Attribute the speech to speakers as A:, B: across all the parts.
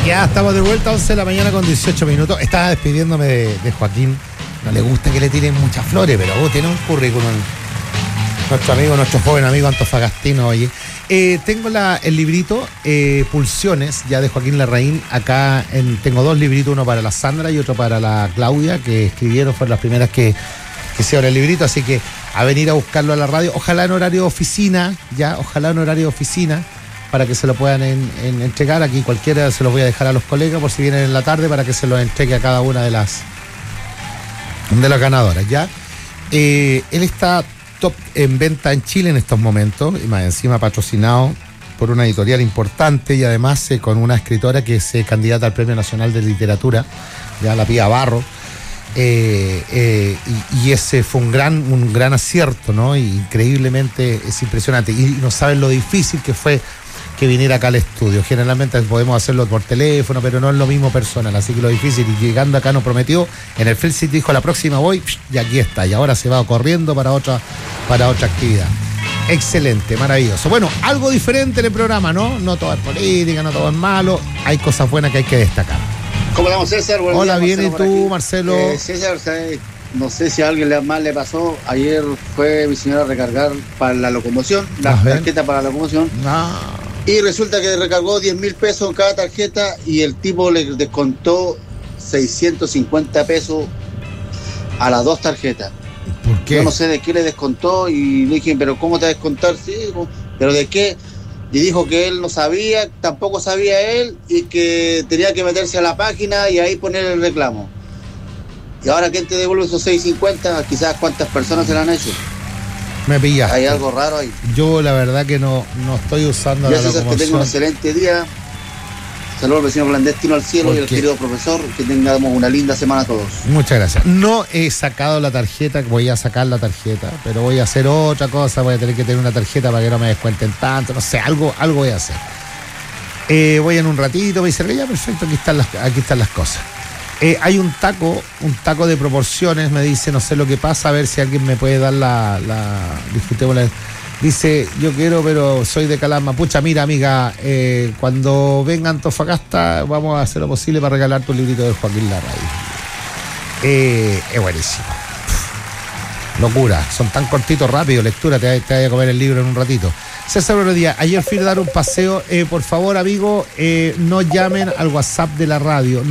A: Ya estamos de vuelta, 11 de la mañana con 18 minutos. Estaba despidiéndome de Joaquín. No le gusta que le tiren muchas flores, pero tiene un currículum. Nuestro joven amigo antofagastino, oye. Tengo el librito Pulsiones, ya de Joaquín Larraín. Acá tengo dos libritos, uno para la Sandra y otro para la Claudia, que escribieron, fueron las primeras que hicieron el librito, así que a venir a buscarlo a la radio. Ojalá en horario de oficina, para que se lo puedan entregar. Aquí cualquiera se los voy a dejar a los colegas por si vienen en la tarde, para que se los entregue a cada una de las ganadoras, ¿ya? Él está top en venta en Chile en estos momentos, y más encima patrocinado por una editorial importante, y además con una escritora que es candidata al Premio Nacional de Literatura, ya la Pía Barro. Y ese fue un gran acierto, ¿no? Y increíblemente es impresionante. Y no saben lo difícil que fue que viniera acá al estudio. Generalmente podemos hacerlo por teléfono, pero no es lo mismo personal, así que lo difícil. Y llegando acá nos prometió, en el Field City dijo: la próxima voy, y aquí está. Y ahora se va corriendo para otra actividad. Excelente, maravilloso. Bueno, algo diferente en el programa, ¿no? No todo es política, no todo es malo. Hay cosas buenas que hay que destacar.
B: ¿Cómo estamos, César?
A: Buen Hola, día, bien, ¿y tú, Marcelo?
B: César, no sé si a alguien más le pasó. Ayer fue mi señora a recargar para la locomoción, la tarjeta para la locomoción. No. Y resulta que recargó 10.000 pesos en cada tarjeta y el tipo le descontó 650 pesos a las dos tarjetas.
A: ¿Por qué?
B: Yo no sé de qué le descontó y le dije, ¿pero cómo te va a descontar? Sí, ¿pero de qué? Y dijo que él no sabía, tampoco sabía él, y que tenía que meterse a la página y ahí poner el reclamo. Y ahora, ¿quién te devuelve esos 650? Quizás cuántas personas se lo han hecho.
A: Me pillaste.
B: Hay algo raro ahí.
A: Yo la verdad que no estoy usando la locomoción.
B: Que tenga un excelente día. Saludos al vecino clandestino al cielo y al querido profesor. Que tengamos una linda semana a todos.
A: Muchas gracias. No he sacado la tarjeta, voy a sacar la tarjeta, pero voy a hacer otra cosa. Voy a tener que tener una tarjeta para que no me descuenten tanto. No sé, algo voy a hacer. Voy en un ratito, me dice: ya, perfecto, aquí están las cosas. Hay un taco de proporciones, me dice, no sé lo que pasa, a ver si alguien me puede dar discutémosla. Dice: yo quiero, pero soy de Calama. Pucha, mira, amiga, cuando venga a Antofagasta vamos a hacer lo posible para regalar tu librito de Joaquín Larraín. Es buenísimo. Locura, son tan cortitos, rápido, lectura, te voy a comer el libro en un ratito. César Heredia, ayer fui a dar un paseo. Por favor, amigo, no llamen al WhatsApp de la radio.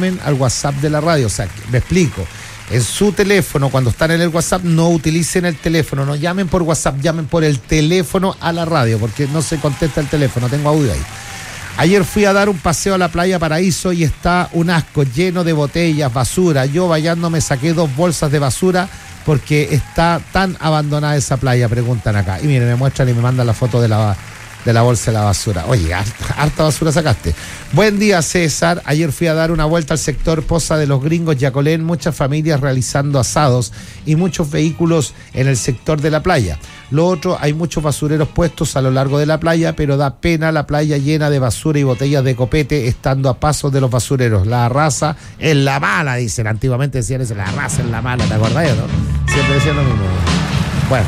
A: O sea, me explico. En su teléfono, cuando están en el WhatsApp, no utilicen el teléfono. No llamen por WhatsApp, llamen por el teléfono a la radio, porque no se contesta el teléfono. Tengo audio ahí. Ayer fui a dar un paseo a la playa Paraíso y está un asco, lleno de botellas, basura. Yo bañándome saqué 2 bolsas de basura porque está tan abandonada esa playa, preguntan acá. Y miren, me muestran y me mandan la foto de la bolsa de la basura. Oye, harta basura sacaste. Buen día, César. Ayer fui a dar una vuelta al sector Poza de los Gringos, Yacolén, muchas familias realizando asados y muchos vehículos en el sector de la playa. Lo otro, hay muchos basureros puestos a lo largo de la playa, pero da pena la playa llena de basura y botellas de copete estando a pasos de los basureros. La raza es la mala, dicen. Antiguamente decían eso, la raza es la mala, ¿te acordás, no? Siempre decían lo mismo. Bueno.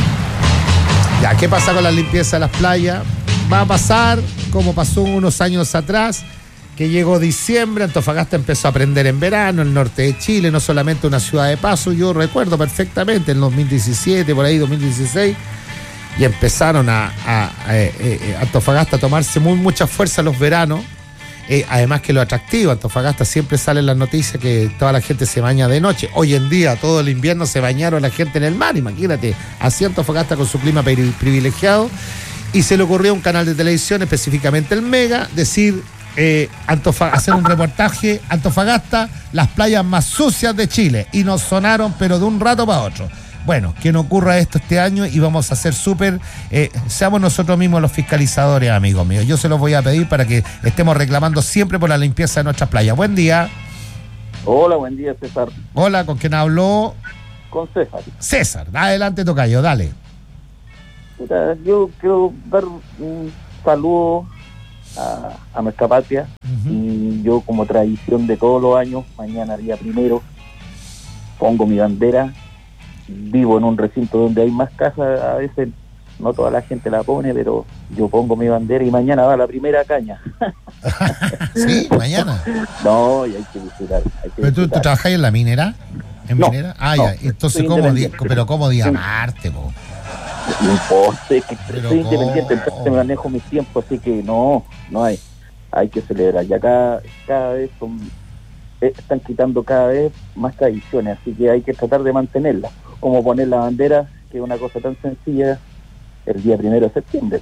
A: Ya, ¿qué pasa con la limpieza de las playas? Va a pasar como pasó unos años atrás, que llegó diciembre, Antofagasta empezó a prender en verano, el norte de Chile, no solamente una ciudad de paso. Yo recuerdo perfectamente en 2017, por ahí 2016, y empezaron Antofagasta a tomarse mucha fuerza los veranos. Además que lo atractivo, Antofagasta siempre sale en las noticias que toda la gente se baña de noche. Hoy en día, todo el invierno se bañaron la gente en el mar, imagínate, así Antofagasta con su clima privilegiado. Y se le ocurrió a un canal de televisión, específicamente el Mega, decir, hacer un reportaje, Antofagasta, las playas más sucias de Chile. Y nos sonaron, pero de un rato para otro. Bueno, que no ocurra esto este año y vamos a ser seamos nosotros mismos los fiscalizadores, amigos míos. Yo se los voy a pedir para que estemos reclamando siempre por la limpieza de nuestras playas. Buen día.
C: Hola, buen día, César.
A: Hola, ¿con quién habló?
C: Con César.
A: César, adelante, tocayo, dale.
C: Mira, yo quiero dar un saludo a nuestra patria. Y yo, como tradición de todos los años, mañana día 1, pongo mi bandera. Vivo en un recinto donde hay más casas a veces no toda la gente la pone, pero yo pongo mi bandera y mañana va la primera caña.
A: ¿Sí? ¿Mañana?
C: No, y hay que visitar.
A: ¿Pero tú trabajas en la minera? ¿En
C: no,
A: minera? Ah,
C: no,
A: ya. Entonces, ¿cómo día Marte, po?
C: No importa, es que soy independiente, entonces manejo mis tiempos, así que no hay que celebrar. Y acá cada vez están quitando cada vez más tradiciones, así que hay que tratar de mantenerlas, como poner la bandera, que es una cosa tan sencilla, el día 1 de septiembre.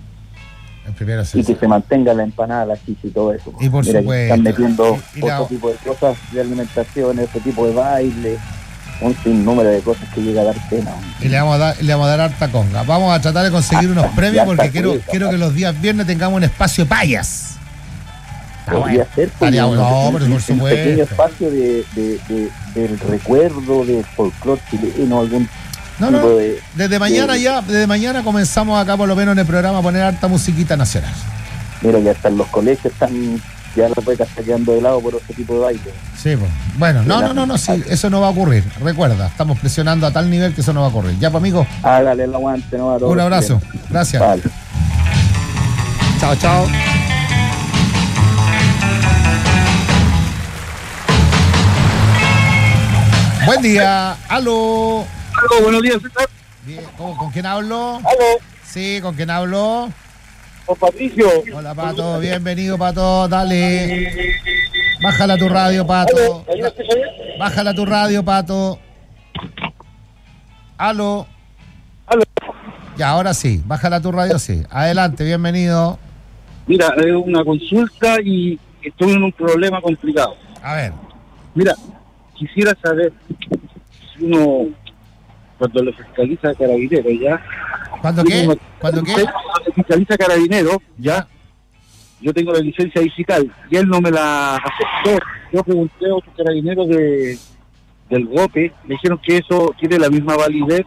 C: Y que se mantenga la empanada, la chicha y todo eso.
A: Y por supuesto.
C: Están metiendo otro tipo de cosas de alimentación, otro tipo de baile, un sinnúmero de cosas que llega a dar pena.
A: Y le vamos a dar harta conga. Vamos a tratar de conseguir unos premios porque quiero que los días viernes tengamos un espacio de payas.
C: Podría ser
A: no, pero por supuesto.
C: Un pequeño espacio del recuerdo, del folclore chileno, algún tipo de...
A: Desde mañana comenzamos acá por lo menos en el programa a poner harta musiquita nacional.
C: Mira, ya están los colegios, ya la puede estar quedando de lado por otro tipo de baile.
A: Sí, pues. Bueno, no, sí, eso no va a ocurrir. Recuerda, estamos presionando a tal nivel que eso no va a ocurrir. Ya, pues, amigo.
C: Hágale el aguante, ¿no? A todos.
A: Un abrazo. Gracias.
C: Vale.
A: Chao. Buen día. Aló.
D: Buenos días, César.
A: Bien. ¿Con quién hablo?
D: Aló.
A: Sí, ¿con quién hablo?
D: Con Patricio.
A: Hola, Pato. Bienvenido, Pato. Dale. Bájala tu radio, Pato. Bájala tu radio, Pato. Aló. Ya, ahora sí. Bájala tu radio, sí. Adelante, bienvenido.
D: Mira, es una consulta y estoy en un problema complicado.
A: A ver.
D: Mira, quisiera saber si uno, cuando le fiscaliza a Carabineros, ¿ya?
A: ¿Cuándo qué?
D: Cuando fiscaliza a Carabineros, ¿ya? Yo tengo la licencia digital y él no me la aceptó. Yo pregunté a otros carabineros del GOPE, me dijeron que eso tiene la misma validez.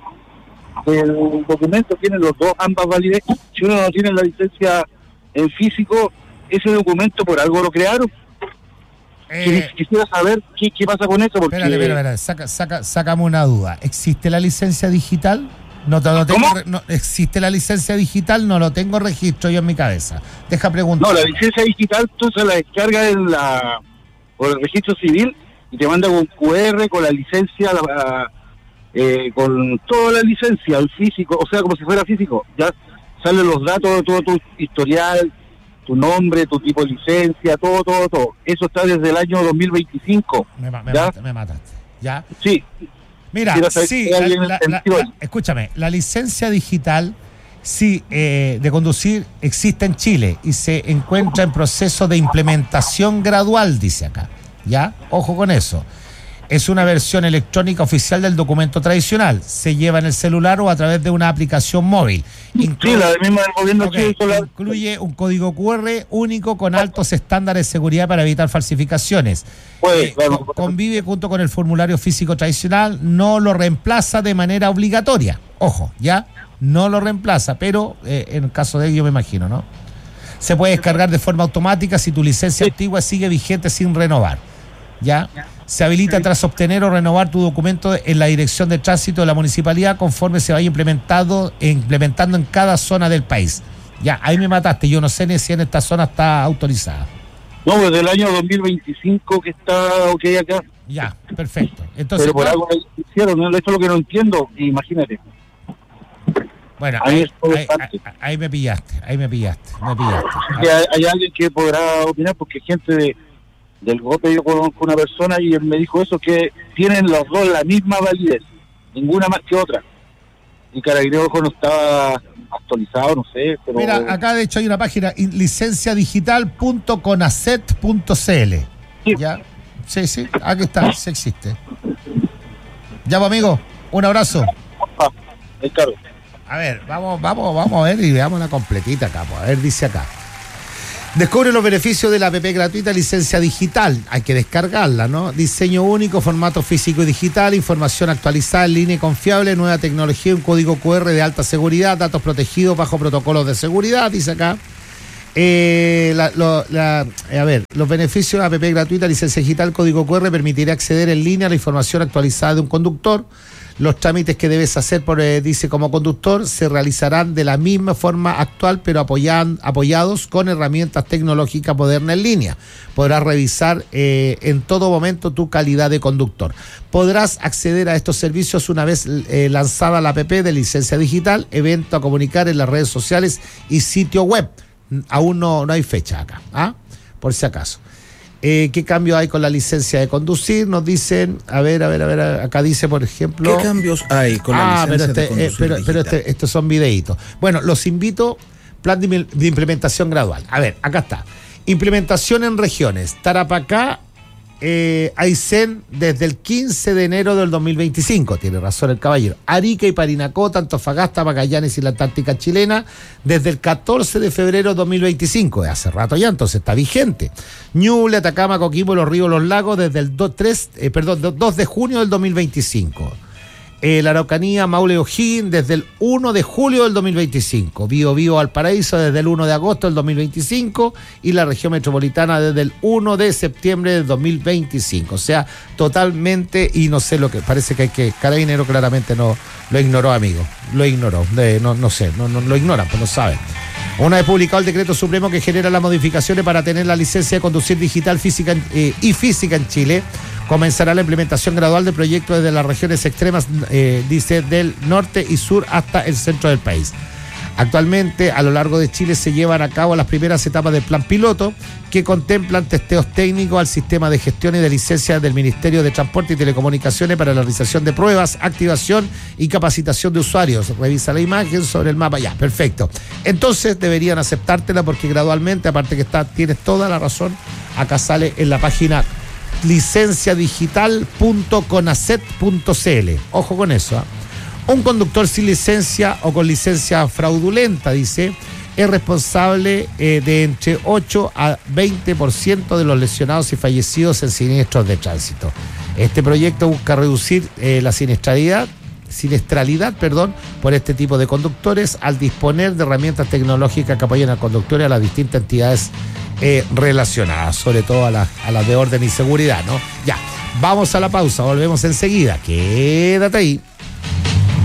D: El documento tiene ambas validez. Si uno no tiene la licencia en físico, ese documento por algo lo crearon. Quisiera saber qué pasa con eso. Porque...
A: Espérate, sácame una duda. ¿Existe la licencia digital? ¿Existe la licencia digital? No lo tengo registro yo en mi cabeza. Deja preguntar.
D: No, la licencia digital tú se la descargas por el registro civil y te manda con QR, con la licencia, con toda la licencia, el físico, o sea, como si fuera físico. Ya salen los datos de todo tu historial, tu nombre, tu tipo de licencia, todo. Eso está desde el año 2025.
A: Me mataste. ¿Ya?
D: Sí.
A: Mira, sí, escúchame, la licencia digital de conducir existe en Chile y se encuentra en proceso de implementación gradual, dice acá. ¿Ya? Ojo con eso. Es una versión electrónica oficial del documento tradicional. Se lleva en el celular o a través de una aplicación móvil.
D: La misma del gobierno chileno.
A: Incluye un código QR único con altos estándares de seguridad para evitar falsificaciones. Convive junto con el formulario físico tradicional, no lo reemplaza de manera obligatoria. Ojo, ¿ya? No lo reemplaza, pero en el caso de ello me imagino, ¿no? Se puede descargar de forma automática si tu licencia antigua sigue vigente sin renovar. ¿Ya? Se habilita tras obtener o renovar tu documento en la dirección de tránsito de la municipalidad conforme se vaya implementando en cada zona del país. Ya, ahí me mataste, yo no sé ni si en esta zona está autorizada.
D: No, desde el año 2025 que está ok acá.
A: Ya, perfecto. Entonces,
D: pero por algo hicieron, ¿no? Esto es lo que no entiendo, imagínate.
A: Bueno, ahí me pillaste.
D: Hay alguien que podrá opinar porque gente del GOPE, yo conozco una persona y él me dijo eso, que tienen los dos la misma validez, ninguna más que otra. Y Carabineros no estaba actualizado, no sé. Pero...
A: Mira, acá de hecho hay una página, licenciadigital.conacet.cl.
D: Sí.
A: ¿Ya? Sí, aquí está, sí existe. Ya, pues, amigo, un abrazo.
D: Claro.
A: A ver, vamos a ver y veamos la completita acá. Pues. A ver, dice acá. Descubre los beneficios de la app gratuita Licencia Digital. Hay que descargarla, ¿no? Diseño único, formato físico y digital, información actualizada en línea y confiable, nueva tecnología, un código QR de alta seguridad, datos protegidos bajo protocolos de seguridad, dice acá. Los beneficios de la app gratuita Licencia Digital, código QR, permitirá acceder en línea a la información actualizada de un conductor. Los trámites que debes hacer, dice, como conductor, se realizarán de la misma forma actual, pero apoyados con herramientas tecnológicas modernas en línea. Podrás revisar en todo momento tu calidad de conductor. Podrás acceder a estos servicios una vez lanzada la app de licencia digital, evento a comunicar en las redes sociales y sitio web. Aún no hay fecha acá, por si acaso. ¿Qué cambio hay con la licencia de conducir? Nos dicen, a ver, acá dice, por ejemplo...
E: ¿Qué cambios hay con la licencia de conducir
A: pero estos son videitos. Bueno, los invito, plan de implementación gradual. A ver, acá está. Implementación en regiones. Tarapacá, Aysén, desde el 15 de enero del 2025. Tiene razón el caballero. Arica y Parinacota, Antofagasta, Magallanes y la Antártica chilena, desde el 14 de febrero del 2025. Hace rato ya, entonces está vigente. Ñuble, Atacama, Coquimbo, Los Ríos, Los Lagos, desde el 2 de junio del 2025. La Araucanía, Maule y O'Higgins, desde el 1 de julio del 2025. Biobío, Valparaíso, desde el 1 de agosto del 2025. Y la región metropolitana desde el 1 de septiembre del 2025. O sea, totalmente, y no sé lo que parece que Carabinero claramente no lo ignoró, amigo. Lo ignoró. No sé, no lo ignoran, pues no saben. Una vez publicado el decreto supremo que genera las modificaciones para tener la licencia de conducir digital física y física en Chile, comenzará la implementación gradual del proyecto desde las regiones extremas, dice, del norte y sur hasta el centro del país. Actualmente, a lo largo de Chile se llevan a cabo las primeras etapas del plan piloto, que contemplan testeos técnicos al sistema de gestión y de licencias del Ministerio de Transporte y Telecomunicaciones para la realización de pruebas, activación y capacitación de usuarios. Revisa la imagen sobre el mapa. Ya, perfecto. Entonces deberían aceptártela, porque gradualmente, aparte que tienes toda la razón, acá sale en la página licenciadigital.conacet.cl. Ojo con eso, Un conductor sin licencia o con licencia fraudulenta, dice, es responsable de entre 8 a 20% de los lesionados y fallecidos en siniestros de tránsito. Este proyecto busca reducir la siniestralidad por este tipo de conductores, al disponer de herramientas tecnológicas que apoyen al conductor y a las distintas entidades relacionadas, sobre todo a las de orden y seguridad, ¿no? Ya, vamos a la pausa, volvemos enseguida. Quédate ahí.